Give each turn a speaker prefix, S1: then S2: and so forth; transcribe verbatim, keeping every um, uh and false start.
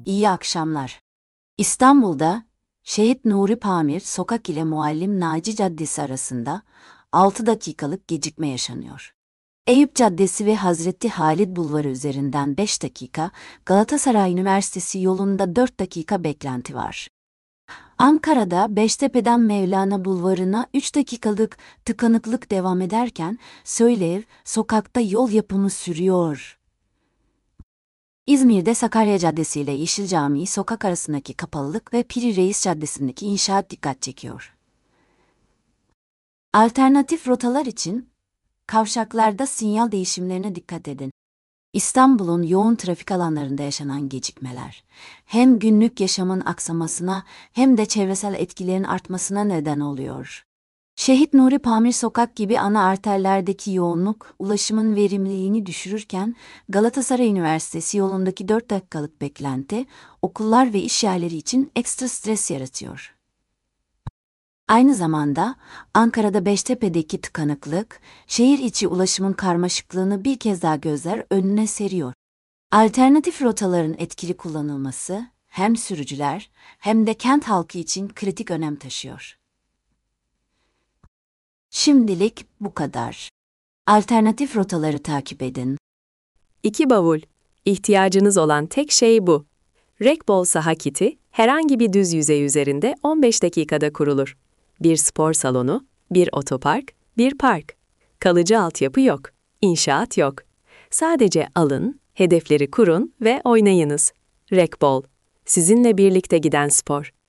S1: İyi akşamlar. İstanbul'da Şehit Nuri Pamir Sokak ile Muallim Naci Caddesi arasında altı dakikalık gecikme yaşanıyor. Eyüp Caddesi ve Hazreti Halid Bulvarı üzerinden beş dakika, Galatasaray Üniversitesi yolunda dört dakika beklenti var. Ankara'da Beştepe'den Mevlana Bulvarı'na üç dakikalık tıkanıklık devam ederken Söylev Sokak'ta yol yapımı sürüyor. İzmir'de Sakarya Caddesi ile Yeşil Camii sokak arasındaki kapalılık ve Piri Reis Caddesi'ndeki inşaat dikkat çekiyor. Alternatif rotalar için kavşaklarda sinyal değişimlerine dikkat edin. İstanbul'un yoğun trafik alanlarında yaşanan gecikmeler, hem günlük yaşamın aksamasına hem de çevresel etkilerin artmasına neden oluyor. Şehit Nuri Pamir Sokak gibi ana arterlerdeki yoğunluk, ulaşımın verimliliğini düşürürken, Galatasaray Üniversitesi yolundaki dört dakikalık beklenti, okullar ve iş yerleri için ekstra stres yaratıyor. Aynı zamanda, Ankara'da Beştepe'deki tıkanıklık, şehir içi ulaşımın karmaşıklığını bir kez daha gözler önüne seriyor. Alternatif rotaların etkili kullanılması, hem sürücüler hem de kent halkı için kritik önem taşıyor. Şimdilik bu kadar. Alternatif rotaları takip edin.
S2: İki bavul. İhtiyacınız olan tek şey bu. Rekbol saha kiti herhangi bir düz yüzey üzerinde on beş dakikada kurulur. Bir spor salonu, bir otopark, bir park. Kalıcı altyapı yok, inşaat yok. Sadece alın, hedefleri kurun ve oynayınız. Rekbol. Sizinle birlikte giden spor.